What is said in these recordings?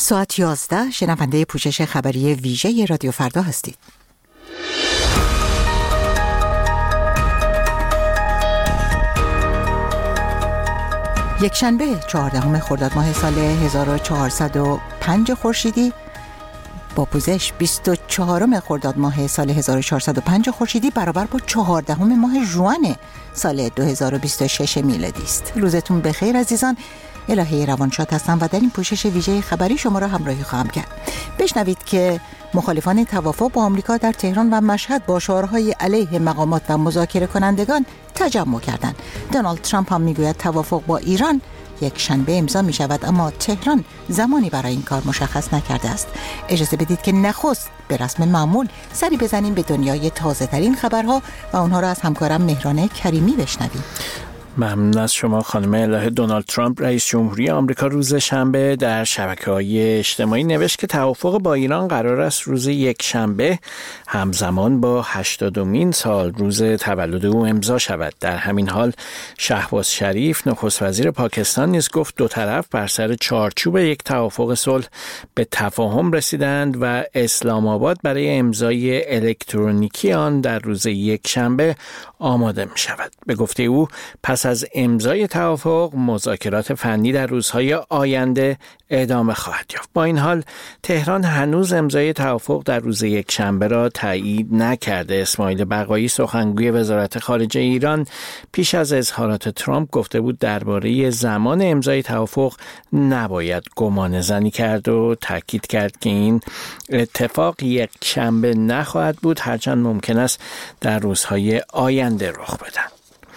ساعت 11 شنونده پوشش خبری ویژه رادیو فردا هستید. یکشنبه 14 خرداد ماه سال 1405 خورشیدی با پوزش 24 خرداد ماه سال 1405 خورشیدی برابر با 14 ماه ژوئن سال 2026 میلادی است. روزتون بخیر عزیزان. الهه روانشاد هستم و در این پوشش ویژه خبری شما را همراهی خواهم کرد. بشنوید که مخالفان توافق با آمریکا در تهران و مشهد با شعارهای علیه مقامات و مذاکره کنندگان تجمع کردند. دونالد ترامپ هم میگوید توافق با ایران یک شنبه امضا می شود، اما تهران زمانی برای این کار مشخص نکرده است. اجازه بدید که نخست به رسم معمول سری بزنیم به دنیای تازه ترین خبرها و اونها را از همکارم مهران کریمی بشنویم. ممنون از شما خانم الهه. دونالد ترامپ رئیس جمهوری آمریکا روز شنبه در شبکه‌های اجتماعی نوشت که توافق با ایران قرار است روز یک شنبه همزمان با 80مین سال روز تولد او امضا شود. در همین حال شهباز شریف نخست وزیر پاکستان نیز گفت دو طرف بر سر چارچوب یک توافق صلح به تفاهم رسیدند و اسلام آباد برای امضای الکترونیکی آن در روز یک شنبه آماده می شود. به گفته او پس از امضای توافق مذاکرات فنی در روزهای آینده ادامه خواهد یافت. با این حال تهران هنوز امضای توافق در روز یک شنبه را تایید نکرده. اسماعیل بقایی سخنگوی وزارت خارجه ایران پیش از اظهارات ترامپ گفته بود درباره زمان امضای توافق نباید گمان زنی کرد و تاکید کرد که این اتفاق یک شنبه نخواهد بود، هرچند ممکن است در روزهای آینده رخ بدهد.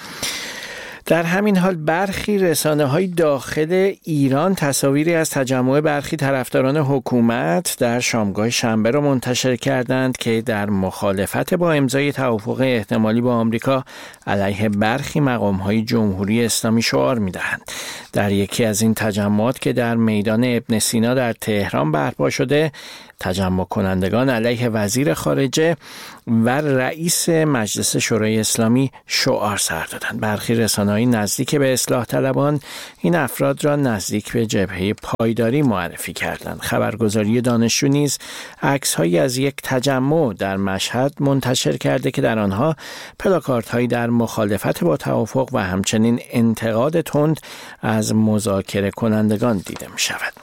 در همین حال برخی رسانه‌های داخل ایران تصاویری از تجمع برخی طرفداران حکومت در شامگاه شنبه را منتشر کردند که در مخالفت با امضای توافق احتمالی با آمریکا علیه برخی مقام‌های جمهوری اسلامی شعار می‌دهند. در یکی از این تجمعات که در میدان ابن سینا در تهران برپا شده، تجمع کنندگان علیه وزیر خارجه و رئیس مجلس شورای اسلامی شعار سر دادند. برخی رسانه‌های نزدیک به اصلاح طلبان این افراد را نزدیک به جبهه پایداری معرفی کردند. خبرگزاری دانشجو نیز عکس‌هایی از یک تجمع در مشهد منتشر کرده که در آنها پلاکاردهایی در مخالفت با توافق و همچنین انتقاد تند از مذاکره کنندگان دیده می‌شود.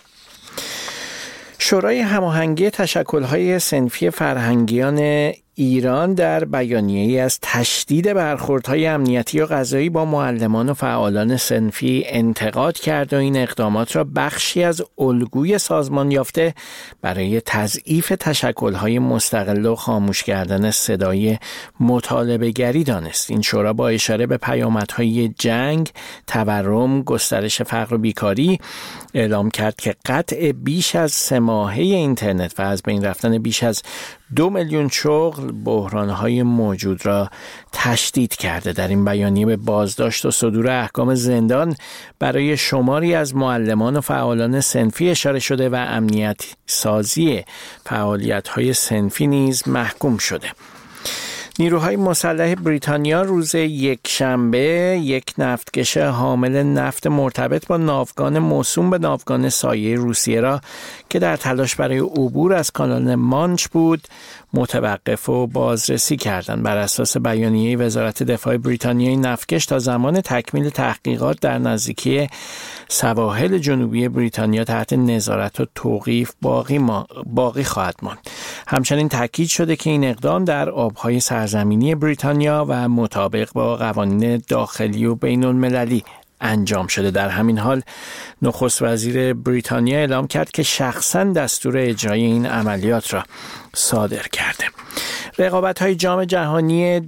شورای هماهنگی تشکل‌های صنفی فرهنگیان ایران در بیانیه‌ای از تشدید برخوردهای امنیتی و قضایی با معلمان و فعالان صنفی انتقاد کرد و این اقدامات را بخشی از الگوی سازمان یافته برای تضعیف تشکل‌های مستقل و خاموش کردن صدای مطالبه‌گری دانست. این شورا با اشاره به پیامدهای جنگ، تورم، گسترش فقر و بیکاری اعلام کرد که قطع بیش از 3 ماهه اینترنت و از بین رفتن بیش از 2 میلیون شغل بحران‌های موجود را تشدید کرده. در این بیانیه به بازداشت و صدور احکام زندان برای شماری از معلمان و فعالان صنفی اشاره شده و امنیت سازی فعالیت‌های صنفی نیز محکوم شده. نیروهای مسلح بریتانیا روز یک شنبه یک نفتکش حامل نفت مرتبط با ناوگان موسوم به ناوگان سایه روسیه را که در تلاش برای عبور از کانال مانچ بود متوقف و بازرسی کردند. بر اساس بیانیه وزارت دفاع بریتانیا این نفتکش تا زمان تکمیل تحقیقات در نزدیکی سواحل جنوبی بریتانیا تحت نظارت و توقیف باقی خواهد ماند. همچنین تاکید شده که این اقدام در آبهای سرزمینی بریتانیا و مطابق با قوانین داخلی و بین المللی انجام شده. در همین حال نخست وزیر بریتانیا اعلام کرد که شخصاً دستور اجرای این عملیات را صادر کرده. رقابت‌های جام جهانی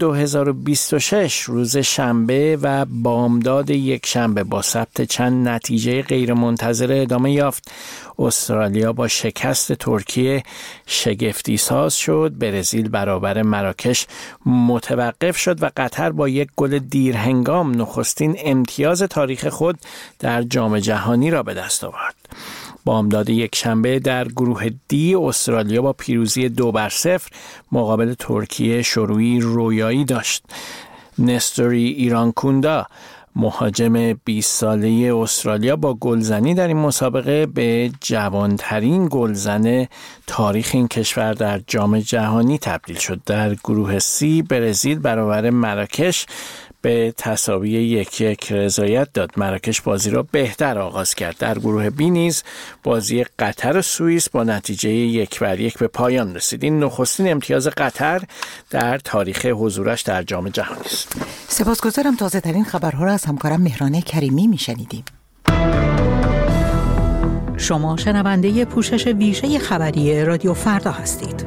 2026 روز شنبه و بامداد یک شنبه با ثبت چند نتیجه غیرمنتظره ادامه یافت. استرالیا با شکست ترکیه شگفتی ساز شد، برزیل برابر مراکش متوقف شد و قطر با یک گل دیرهنگام نخستین امتیاز تاریخ خود در جام جهانی را به دست آورد. بامداد یک شنبه در گروه دی استرالیا با پیروزی 2-0 مقابل ترکیه شروعی رویایی داشت. نستوری ایرانکوندا مهاجم 20 ساله استرالیا با گلزنی در این مسابقه به جوانترین گلزن تاریخ این کشور در جام جهانی تبدیل شد. در گروه C برزیل برابر مراکش به تساوی 1-1 رضایت داد. مراکش بازی را بهتر آغاز کرد. در گروه B نیز بازی قطر و سوئیس با نتیجه 1-1 به پایان رسید. این نخستین امتیاز قطر در تاریخ حضورش در جام جهانی است. سپاسگزارم. تازه ترین خبرها را از همکارم مهران کریمی میشنیدیم. شما شنونده پوشش ویژه خبری رادیو فردا هستید.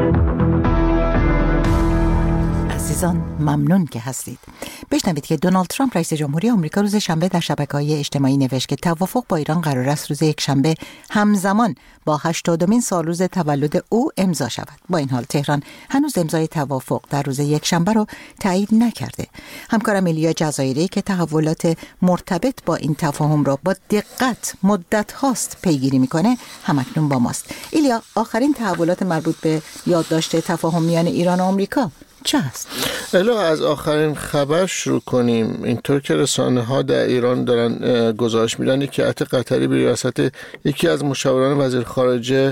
عزیزان ممنون که هستید. بشنوید که دونالد ترامپ رئیس جمهوری آمریکا روز شنبه در شبکه‌های اجتماعی نوشت که توافق با ایران قرار است روز یکشنبه همزمان با 80مین سالروز تولد او امضا شود. با این حال تهران هنوز امضای توافق در روز یکشنبه را تایید نکرده. همکارم ایلیا جزایری که تحولات مرتبط با این تفاهم را با دقت مدت هاست پیگیری میکنه همکنون با ماست. ایلیا، آخرین تحولات مربوط به یادداشت تفاهم میان ایران و آمریکا چه است؟ از آخرین خبر شروع کنیم. اینطور که رسانه‌ها در ایران دارن گزارش میدن که هیئت قطری به ریاست یکی از مشاوران وزیر خارجه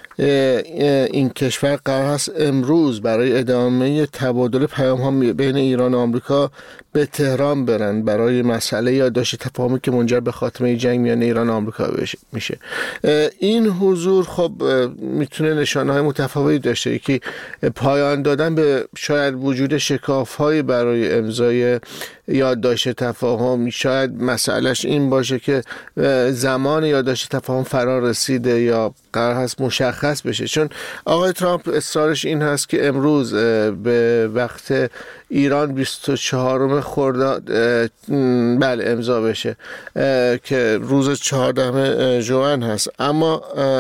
این کشور قرار است امروز برای ادامه تبادل پیام‌ها بین ایران و آمریکا به تهران برن برای مسئله یادداشت تفاهمی که منجر به خاتمه جنگ میان ایران و آمریکا میشه. این حضور خب میتونه نشانه‌های متفاوتی داشته. یکی پایان دادن به شاید وجود شکاف‌های برای امضای یادداشت تفاهم، شاید مسئلهش این باشه که زمان یادداشت تفاهم فرا رسیده یا قرار هست مشخص بشه، چون آقای ترامپ اصرارش این هست که امروز به وقت ایران 24 خرداد امضا بشه که روز 14 ژوئن هست. اما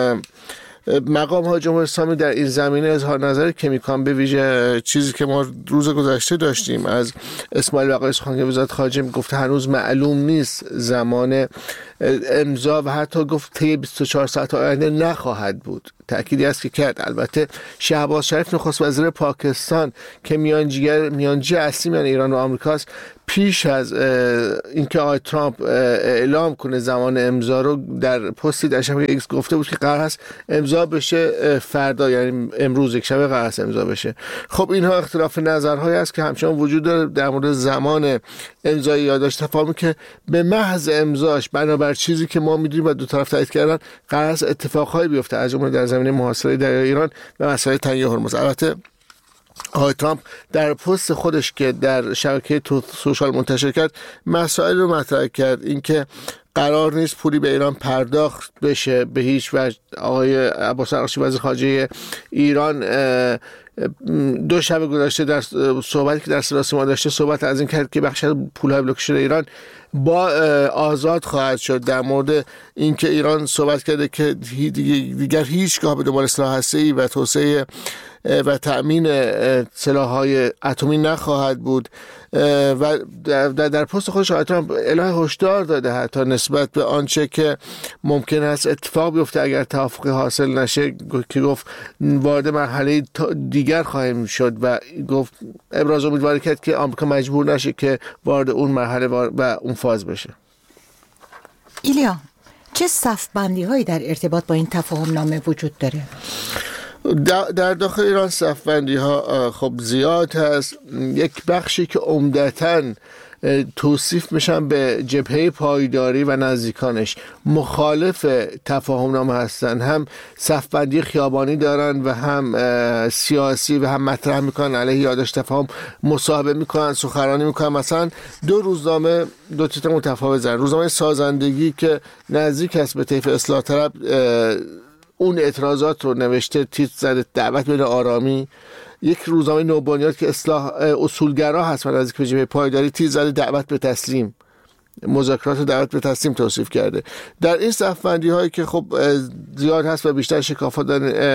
مقام های جمهوری اسلامی در این زمینه اظهار نظری که میکنم، به ویژه چیزی که ما روز گذشته داشتیم از اسماعیل بقایی سخنگوی وزارت خارجه گفت هنوز معلوم نیست زمان امضا و حتی گفت طی 24 ساعت آینده نخواهد بود. تأکیدی است که کرد. البته شهباز شریف نخست وزیر پاکستان که میانجی اصلی میان ایران و آمریکاست، پیش از اینکه آقای ترامپ اعلام کنه زمان امضا رو در پستی در شبکه ایکس گفته بود که قرار است امضا بشه فردا، یعنی امروز یک شبه قرار است امضا بشه. خب اینها اختلاف نظرهایی است که همچنان وجود داره در مورد زمان امضای یادداشت تفاهمی که به محض امضاش بنابر چیزی که ما میدونیم و دو طرف تایید کردن قرار است اتفاقهایی بیفته، از جمله در زمینه محاصره دریای ایران و مسئله تنگه هرمز. البته آقای ترامپ در پست خودش که در شبکه سوشال منتشر کرد مسائل رو مطرح کرد، اینکه قرار نیست پولی به ایران پرداخت بشه به هیچ وجه. آقای عباس عراقچی وزیر خارجه ایران دو شب گذشته در صحبتی که در صدا سیما داشته صحبت از این کرد که بخش از پول‌های بلوکه شده ایران با آزاد خواهد شد. در مورد اینکه ایران صحبت کرده که دیگر هیچگاه به دنبال سلاح هسته‌ای و توسعه و تأمین سلاح‌های اتمی نخواهد بود و در پست خودش آقای ترامپ اعلام هشدار داده حتی نسبت به آنچه که ممکن است اتفاق بیفته اگر توافقی حاصل نشه، که گفت وارد مرحله دیگر خواهیم شد و گفت ابراز امیدواری کرد که آمریکا مجبور نشه که وارد اون مرحله و اون فاز بشه. ایلیا، چه صف‌بندی هایی در ارتباط با این تفاهم نامه وجود داره؟ در داخل ایران صف‌بندی ها خب زیاد هست. یک بخشی که عمدتاً توصیف میشن به جبهه پایداری و نزدیکانش مخالف تفاهم نامه هستن، هم صف‌بندی خیابانی دارن و هم سیاسی و هم مطرح میکنن علیه یادداشت تفاهم، مصاحبه میکنن، سخنرانی میکنن. مثلا دو روزنامه دو تیتر متفاوت زدن. روزنامه سازندگی که نزدیک است به طیف اصلاح طلب اون اعتراضات رو نوشته، تیتر زده دعوت به آرامی. یک روزنامه نوبنیاد که اصولگرا هست و نزدیک به جبهه پایداری، تیتر زده دعوت به تسلیم، مذاکرات دعوت به تسلیم توصیف کرده. در این صف‌بندی هایی که خب زیاد هست و بیشتر شکافات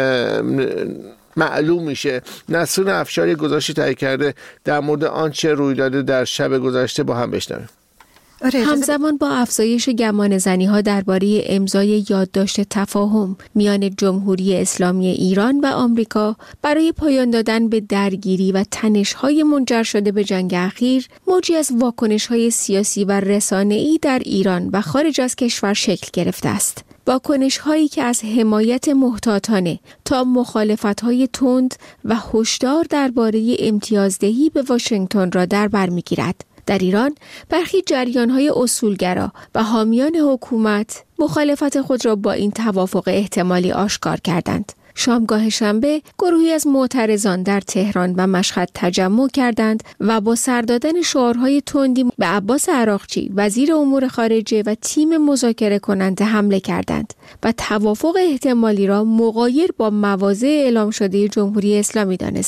معلوم میشه، نسرین افشاری گزارشی تهیه کرده در مورد آنچه روی داده در شب گذشته، با هم بشنویم. همزمان با افزایش گمانه‌زنی‌ها درباره امضای یادداشت تفاهم میان جمهوری اسلامی ایران و آمریکا برای پایان دادن به درگیری و تنش‌های منجر شده به جنگ اخیر، موجی از واکنش‌های سیاسی و رسانه‌ای در ایران و خارج از کشور شکل گرفته است. واکنش‌هایی که از حمایت محتاطانه تا مخالفت‌های تند و هشدار درباره امتیازدهی به واشنگتن را در بر می‌گیرد. در ایران برخی جریان‌های اصولگرا و حامیان حکومت مخالفت خود را با این توافق احتمالی آشکار کردند. شامگاه شنبه گروهی از معترضان در تهران و مشهد تجمع کردند و با سر دادن شعارهای تندی به عباس عراقچی وزیر امور خارجه و تیم مذاکره کننده حمله کردند و توافق احتمالی را مغایر با مواضع اعلام شده جمهوری اسلامی دانستند.